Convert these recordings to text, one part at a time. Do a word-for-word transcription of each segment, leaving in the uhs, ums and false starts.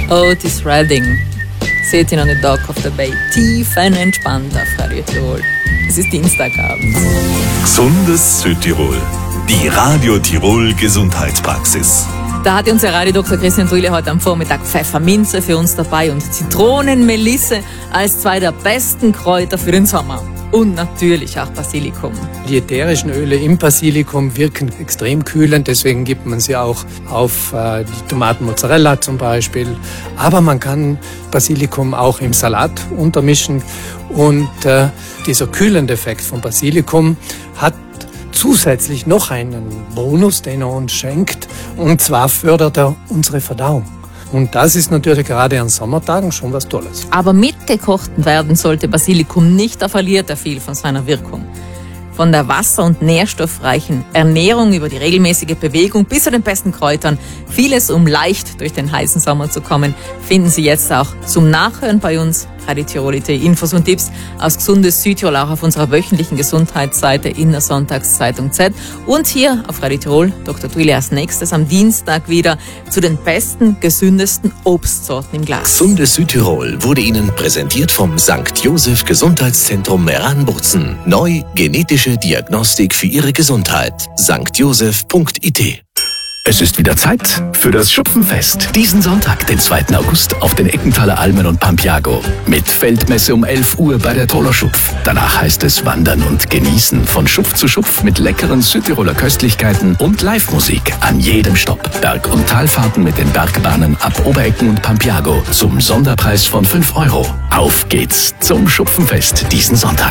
Otis Redding. Seht ihn an der Dock of the Bay. Tiefenentspannt auf Radio Tirol. Es ist Dienstagabend. Gesundes Südtirol. Die Radio Tirol Gesundheitspraxis. Da hat unser Radiodoktor Christian Trüle heute am Vormittag Pfefferminze für uns dabei und Zitronenmelisse als zwei der besten Kräuter für den Sommer. Und natürlich auch Basilikum. Die ätherischen Öle im Basilikum wirken extrem kühlend, deswegen gibt man sie auch auf äh, die Tomatenmozzarella zum Beispiel. Aber man kann Basilikum auch im Salat untermischen und äh, dieser kühlende Effekt von Basilikum hat zusätzlich noch einen Bonus, den er uns schenkt, und zwar fördert er unsere Verdauung. Und das ist natürlich gerade an Sommertagen schon was Tolles. Aber mitgekocht werden sollte Basilikum nicht, da verliert er viel von seiner Wirkung. Von der wasser- und nährstoffreichen Ernährung über die regelmäßige Bewegung bis zu den besten Kräutern, vieles um leicht durch den heißen Sommer zu kommen, finden Sie jetzt auch zum Nachhören bei uns. Radio Tirol punkt at. Infos und Tipps aus Gesundes Südtirol auch auf unserer wöchentlichen Gesundheitsseite in der Sonntagszeitung Z. Und hier auf Radio Tirol, Doktor Trüle als nächstes am Dienstag wieder zu den besten, gesündesten Obstsorten im Glas. Gesundes Südtirol wurde Ihnen präsentiert vom Sankt Joseph Gesundheitszentrum Meran-Burzen. Neu genetische Diagnostik für Ihre Gesundheit. sankt joseph punkt i t. Es ist wieder Zeit für das Schupfenfest. Diesen Sonntag, den zweiten August, auf den Eckenthaler Almen und Pampiago. Mit Feldmesse um elf Uhr bei der Toller Schupf. Danach heißt es Wandern und Genießen von Schupf zu Schupf mit leckeren Südtiroler Köstlichkeiten und Live-Musik an jedem Stopp. Berg- und Talfahrten mit den Bergbahnen ab Oberecken und Pampiago zum Sonderpreis von fünf Euro. Auf geht's zum Schupfenfest diesen Sonntag.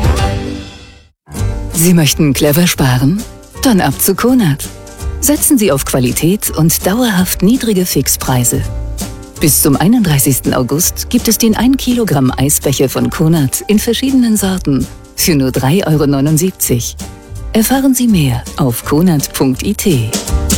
Sie möchten clever sparen? Dann ab zu Konad. Setzen Sie auf Qualität und dauerhaft niedrige Fixpreise. Bis zum einunddreißigsten August gibt es den ein Kilogramm Eisbecher von Konad in verschiedenen Sorten für nur drei Euro neunundsiebzig. Erfahren Sie mehr auf konad punkt i t.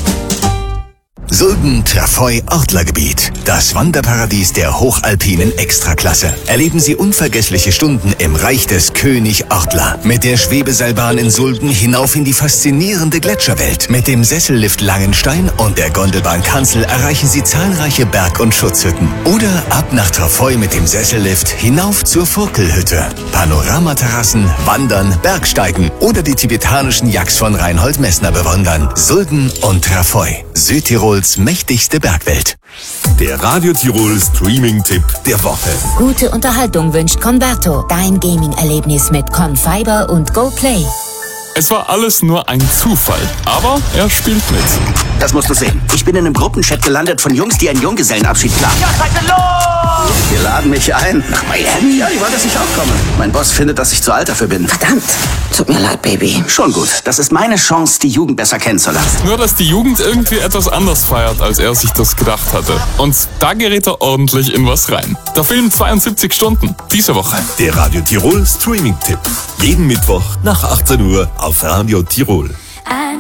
Sulden-Trafoi-Ortlergebiet. Das Wanderparadies der hochalpinen Extraklasse. Erleben Sie unvergessliche Stunden im Reich des König Ortler. Mit der Schwebeseilbahn in Sulden hinauf in die faszinierende Gletscherwelt. Mit dem Sessellift Langenstein und der Gondelbahn Kanzel erreichen Sie zahlreiche Berg- und Schutzhütten. Oder ab nach Trafoi mit dem Sessellift hinauf zur Furkelhütte. Panoramaterrassen, Wandern, Bergsteigen oder die tibetanischen Yaks von Reinhold Messner bewundern. Sulden und Trafoi. Südtirols mächtigste Bergwelt. Der Radio Tirol Streaming-Tipp der Woche. Gute Unterhaltung wünscht Converto. Dein Gaming-Erlebnis mit Confiber und GoPlay. Es war alles nur ein Zufall, aber er spielt mit. Das musst du sehen. Ich bin in einem Gruppenchat gelandet von Jungs, die einen Junggesellenabschied planen. Ja, seid ihr los! Wir laden mich ein. Nach Miami? Ja, ich wollte, dass ich auch komme. Mein Boss findet, dass ich zu alt dafür bin. Verdammt. Tut mir leid, Baby. Schon gut. Das ist meine Chance, die Jugend besser kennenzulernen. Nur, dass die Jugend irgendwie etwas anders feiert, als er sich das gedacht hatte. Und da gerät er ordentlich in was rein. Der Film zweiundsiebzig Stunden, diese Woche. Der Radio Tirol Streaming-Tipp. Jeden Mittwoch nach achtzehn Uhr auf Radio Tirol.